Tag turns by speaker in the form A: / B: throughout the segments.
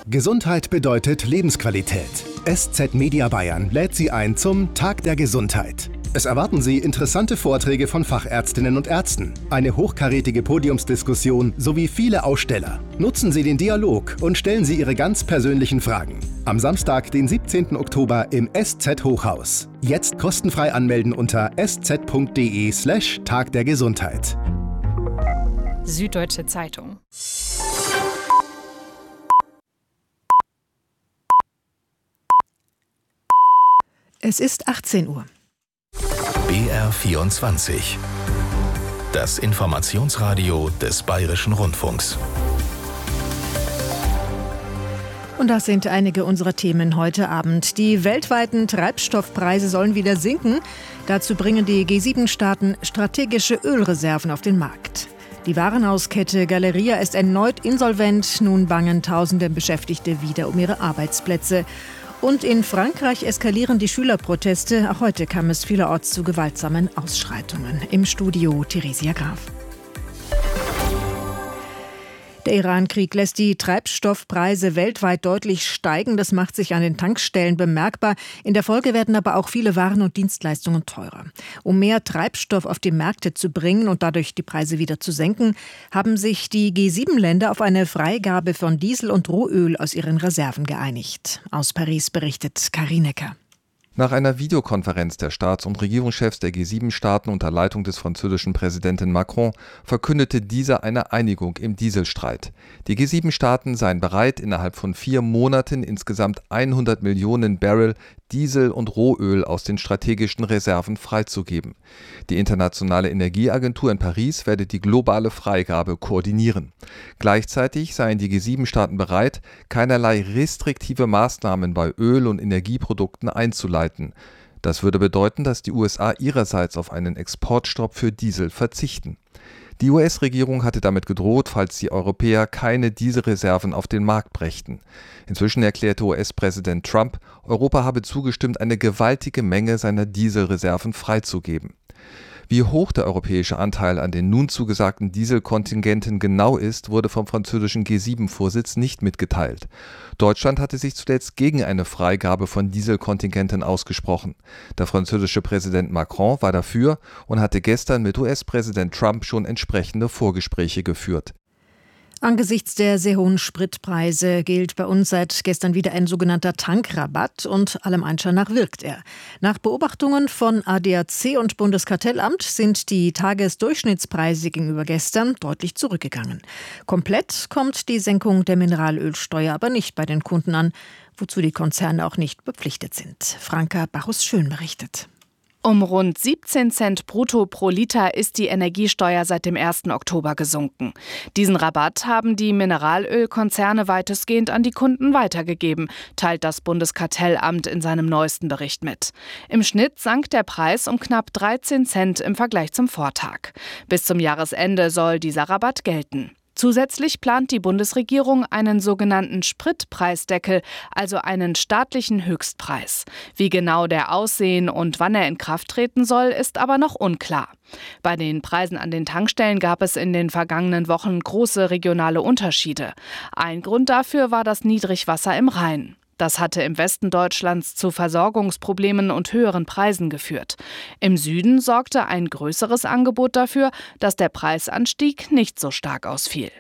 A: Gesundheit bedeutet Lebensqualität. SZ Media Bayern lädt Sie ein zum Tag der Gesundheit. Es erwarten Sie interessante Vorträge von Fachärztinnen und Ärzten, eine hochkarätige Podiumsdiskussion sowie viele Aussteller. Nutzen Sie den Dialog und stellen Sie Ihre ganz persönlichen Fragen. Am Samstag, den 17. Oktober im SZ Hochhaus. Jetzt kostenfrei anmelden unter sz.de/Tag der Gesundheit.
B: Süddeutsche Zeitung.
C: Es ist 18 Uhr.
D: BR24. Das Informationsradio des Bayerischen Rundfunks.
C: Und das sind einige unserer Themen heute Abend. Die weltweiten Treibstoffpreise sollen wieder sinken. Dazu bringen die G7-Staaten strategische Ölreserven auf den Markt. Die Warenhauskette Galeria ist erneut insolvent. Nun bangen tausende Beschäftigte wieder um ihre Arbeitsplätze. Und in Frankreich eskalieren die Schülerproteste. Auch heute kam es vielerorts zu gewaltsamen Ausschreitungen. Im Studio Theresia Graf. Der Iran-Krieg lässt die Treibstoffpreise weltweit deutlich steigen. Das macht sich an den Tankstellen bemerkbar. In der Folge werden aber auch viele Waren und Dienstleistungen teurer. Um mehr Treibstoff auf die Märkte zu bringen und dadurch die Preise wieder zu senken, haben sich die G7-Länder auf eine Freigabe von Diesel und Rohöl aus ihren Reserven geeinigt. Aus Paris berichtet Karin Necker.
E: Nach einer Videokonferenz der Staats- und Regierungschefs der G7-Staaten unter Leitung des französischen Präsidenten Macron verkündete dieser eine Einigung im Dieselstreit. Die G7-Staaten seien bereit, innerhalb von 4 Monaten insgesamt 100 Millionen Barrel Diesel und Rohöl aus den strategischen Reserven freizugeben. Die Internationale Energieagentur in Paris werde die globale Freigabe koordinieren. Gleichzeitig seien die G7-Staaten bereit, keinerlei restriktive Maßnahmen bei Öl- und Energieprodukten einzuleiten. Das würde bedeuten, dass die USA ihrerseits auf einen Exportstopp für Diesel verzichten. Die US-Regierung hatte damit gedroht, falls die Europäer keine Dieselreserven auf den Markt brächten. Inzwischen erklärte US-Präsident Trump, Europa habe zugestimmt, eine gewaltige Menge seiner Dieselreserven freizugeben. Wie hoch der europäische Anteil an den nun zugesagten Dieselkontingenten genau ist, wurde vom französischen G7-Vorsitz nicht mitgeteilt. Deutschland hatte sich zuletzt gegen eine Freigabe von Dieselkontingenten ausgesprochen. Der französische Präsident Macron war dafür und hatte gestern mit US-Präsident Trump schon entsprechende Vorgespräche geführt.
C: Angesichts der sehr hohen Spritpreise gilt bei uns seit gestern wieder ein sogenannter Tankrabatt und allem Anschein nach wirkt er. Nach Beobachtungen von ADAC und Bundeskartellamt sind die Tagesdurchschnittspreise gegenüber gestern deutlich zurückgegangen. Komplett kommt die Senkung der Mineralölsteuer aber nicht bei den Kunden an, wozu die Konzerne auch nicht verpflichtet sind. Franka Bachus-Schön berichtet.
B: Um rund 17 Cent brutto pro Liter ist die Energiesteuer seit dem 1. Oktober gesunken. Diesen Rabatt haben die Mineralölkonzerne weitestgehend an die Kunden weitergegeben, teilt das Bundeskartellamt in seinem neuesten Bericht mit. Im Schnitt sank der Preis um knapp 13 Cent im Vergleich zum Vortag. Bis zum Jahresende soll dieser Rabatt gelten. Zusätzlich plant die Bundesregierung einen sogenannten Spritpreisdeckel, also einen staatlichen Höchstpreis. Wie genau der aussehen und wann er in Kraft treten soll, ist aber noch unklar. Bei den Preisen an den Tankstellen gab es in den vergangenen Wochen große regionale Unterschiede. Ein Grund dafür war das Niedrigwasser im Rhein. Das hatte im Westen Deutschlands zu Versorgungsproblemen und höheren Preisen geführt. Im Süden sorgte ein größeres Angebot dafür, dass der Preisanstieg nicht so stark ausfiel.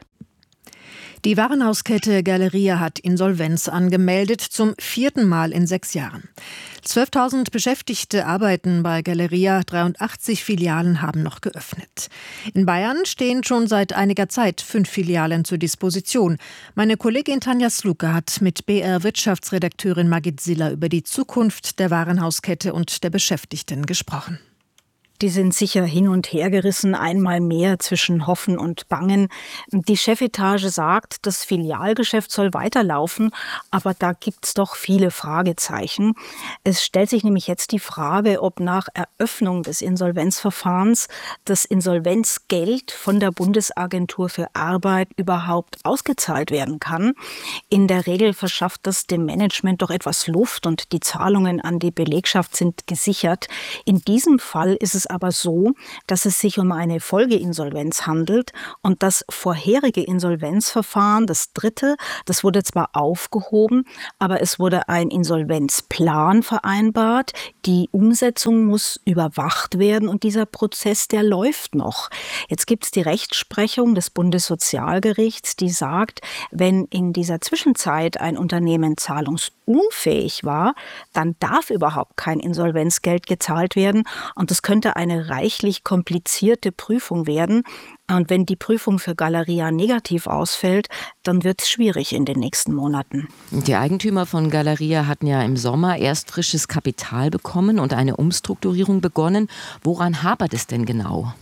C: Die Warenhauskette Galeria hat Insolvenz angemeldet, zum 4. Mal in 6 Jahren. 12.000 Beschäftigte arbeiten bei Galeria, 83 Filialen haben noch geöffnet. In Bayern stehen schon seit einiger Zeit 5 Filialen zur Disposition. Meine Kollegin Tanja Sluka hat mit BR-Wirtschaftsredakteurin Margit Siller über die Zukunft der Warenhauskette und der Beschäftigten gesprochen.
F: Die sind sicher hin und her gerissen, einmal mehr zwischen Hoffen und Bangen. Die Chefetage sagt, das Filialgeschäft soll weiterlaufen, aber da gibt's doch viele Fragezeichen. Es stellt sich nämlich jetzt die Frage, ob nach Eröffnung des Insolvenzverfahrens das Insolvenzgeld von der Bundesagentur für Arbeit überhaupt ausgezahlt werden kann. In der Regel verschafft das dem Management doch etwas Luft und die Zahlungen an die Belegschaft sind gesichert. In diesem Fall ist es aber so, dass es sich um eine Folgeinsolvenz handelt und das vorherige Insolvenzverfahren, das dritte, das wurde zwar aufgehoben, aber es wurde ein Insolvenzplan vereinbart. Die Umsetzung muss überwacht werden und dieser Prozess, der läuft noch. Jetzt gibt es die Rechtsprechung des Bundessozialgerichts, die sagt, wenn in dieser Zwischenzeit ein Unternehmen zahlungsunfähig war, dann darf überhaupt kein Insolvenzgeld gezahlt werden und das könnte eine reichlich komplizierte Prüfung werden. Und wenn die Prüfung für Galeria negativ ausfällt, dann wird es schwierig in den nächsten Monaten.
G: Die Eigentümer von Galeria hatten ja im Sommer erst frisches Kapital bekommen und eine Umstrukturierung begonnen. Woran hapert es denn genau?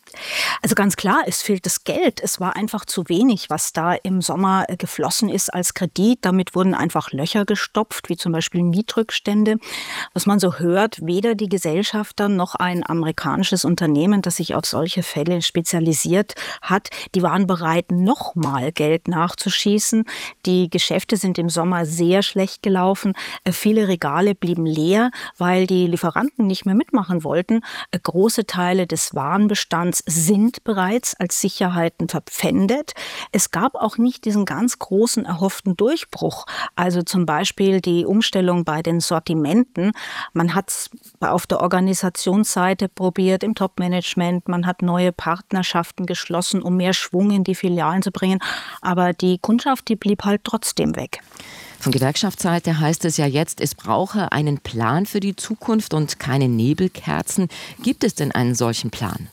F: Also ganz klar, es fehlt das Geld. Es war einfach zu wenig, was da im Sommer geflossen ist als Kredit. Damit wurden einfach Löcher gestopft, wie zum Beispiel Mietrückstände. Was man so hört, weder die Gesellschafter noch ein amerikanisches Unternehmen, das sich auf solche Fälle spezialisiert hat, die waren bereit, nochmal Geld nachzuschießen. Die Geschäfte sind im Sommer sehr schlecht gelaufen. Viele Regale blieben leer, weil die Lieferanten nicht mehr mitmachen wollten. Große Teile des Warenbestands sind bereits als Sicherheiten verpfändet. Es gab auch nicht diesen ganz großen erhofften Durchbruch. Also zum Beispiel die Umstellung bei den Sortimenten. Man hat es auf der Organisationsseite probiert, im Top-Management. Man hat neue Partnerschaften geschlossen, um mehr Schwung in die Filialen zu bringen. Aber die Kundschaft, die blieb halt trotzdem weg.
G: Von Gewerkschaftsseite heißt es ja jetzt, es brauche einen Plan für die Zukunft und keine Nebelkerzen. Gibt es denn einen solchen Plan?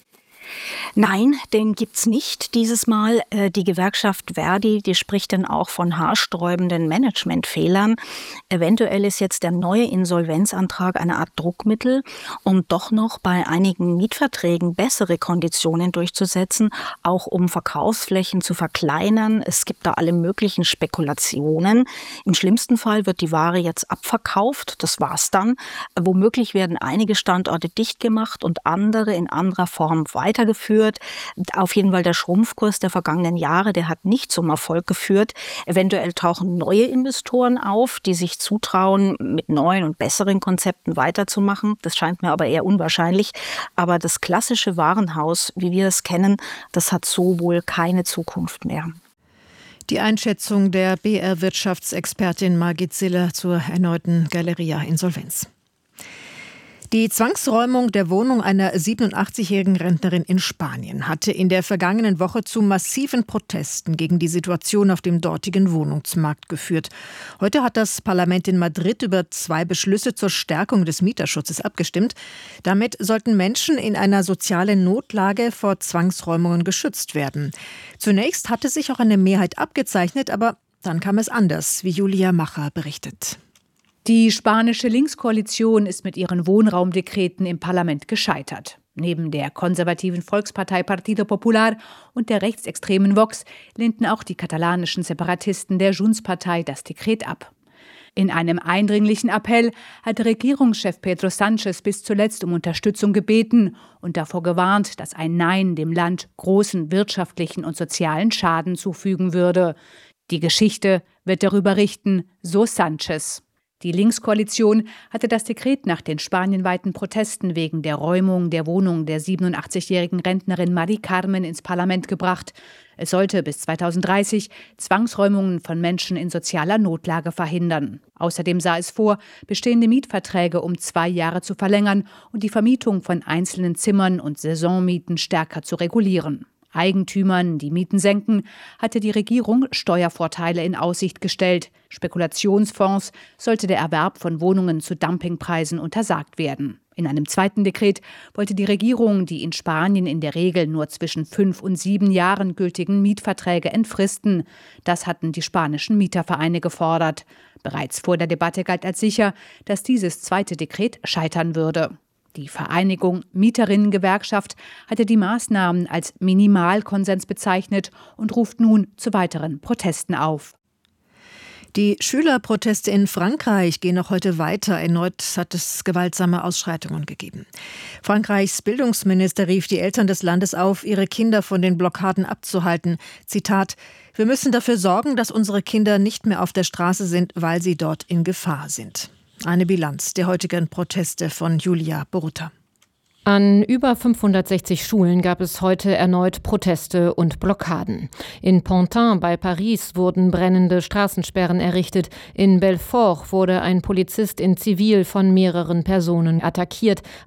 F: Nein, den gibt's nicht dieses Mal. Die Gewerkschaft Verdi, die spricht dann auch von haarsträubenden Managementfehlern. Eventuell ist jetzt der neue Insolvenzantrag eine Art Druckmittel, um doch noch bei einigen Mietverträgen bessere Konditionen durchzusetzen, auch um Verkaufsflächen zu verkleinern. Es gibt da alle möglichen Spekulationen. Im schlimmsten Fall wird die Ware jetzt abverkauft, das war's dann. Womöglich werden einige Standorte dicht gemacht und andere in anderer Form weitergeführt. Auf jeden Fall der Schrumpfkurs der vergangenen Jahre, der hat nicht zum Erfolg geführt. Eventuell tauchen neue Investoren auf, die sich zutrauen, mit neuen und besseren Konzepten weiterzumachen. Das scheint mir aber eher unwahrscheinlich. Aber das klassische Warenhaus, wie wir es kennen, das hat so wohl keine Zukunft mehr.
C: Die Einschätzung der BR-Wirtschaftsexpertin Margit Siller zur erneuten Galeria-Insolvenz. Die Zwangsräumung der Wohnung einer 87-jährigen Rentnerin in Spanien hatte in der vergangenen Woche zu massiven Protesten gegen die Situation auf dem dortigen Wohnungsmarkt geführt. Heute hat das Parlament in Madrid über 2 Beschlüsse zur Stärkung des Mieterschutzes abgestimmt. Damit sollten Menschen in einer sozialen Notlage vor Zwangsräumungen geschützt werden. Zunächst hatte sich auch eine Mehrheit abgezeichnet, aber dann kam es anders, wie Julia Macher berichtet.
H: Die spanische Linkskoalition ist mit ihren Wohnraumdekreten im Parlament gescheitert. Neben der konservativen Volkspartei Partido Popular und der rechtsextremen Vox lehnten auch die katalanischen Separatisten der Junts-Partei das Dekret ab. In einem eindringlichen Appell hat Regierungschef Pedro Sánchez bis zuletzt um Unterstützung gebeten und davor gewarnt, dass ein Nein dem Land großen wirtschaftlichen und sozialen Schaden zufügen würde. Die Geschichte wird darüber richten, so Sánchez. Die Linkskoalition hatte das Dekret nach den spanienweiten Protesten wegen der Räumung der Wohnung der 87-jährigen Rentnerin Mari Carmen ins Parlament gebracht. Es sollte bis 2030 Zwangsräumungen von Menschen in sozialer Notlage verhindern. Außerdem sah es vor, bestehende Mietverträge um 2 Jahre zu verlängern und die Vermietung von einzelnen Zimmern und Saisonmieten stärker zu regulieren. Eigentümern, die Mieten senken, hatte die Regierung Steuervorteile in Aussicht gestellt. Spekulationsfonds sollte der Erwerb von Wohnungen zu Dumpingpreisen untersagt werden. In einem zweiten Dekret wollte die Regierung die in Spanien in der Regel nur zwischen 5 und 7 Jahren gültigen Mietverträge entfristen. Das hatten die spanischen Mietervereine gefordert. Bereits vor der Debatte galt als sicher, dass dieses zweite Dekret scheitern würde. Die Vereinigung Mieterinnengewerkschaft hatte die Maßnahmen als Minimalkonsens bezeichnet und ruft nun zu weiteren Protesten auf.
C: Die Schülerproteste in Frankreich gehen noch heute weiter. Erneut hat es gewaltsame Ausschreitungen gegeben. Frankreichs Bildungsminister rief die Eltern des Landes auf, ihre Kinder von den Blockaden abzuhalten. Zitat: Wir müssen dafür sorgen, dass unsere Kinder nicht mehr auf der Straße sind, weil sie dort in Gefahr sind. Eine Bilanz der heutigen Proteste von Julia Borutta.
I: An über 560 Schulen gab es heute erneut Proteste und Blockaden. In Pantin bei Paris wurden brennende Straßensperren errichtet. In Belfort wurde ein Polizist in Zivil von mehreren Personen attackiert.